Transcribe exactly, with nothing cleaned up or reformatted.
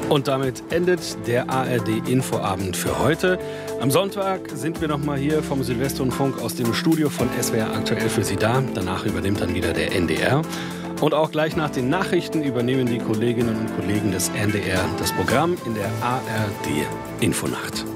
Und damit endet der A R D-Infoabend für heute. Am Sonntag sind wir nochmal hier vom Südwestrundfunk aus dem Studio von S W R aktuell für Sie da. Danach übernimmt dann wieder der N D R. Und auch gleich nach den Nachrichten übernehmen die Kolleginnen und Kollegen des N D R das Programm in der A R D-Infonacht.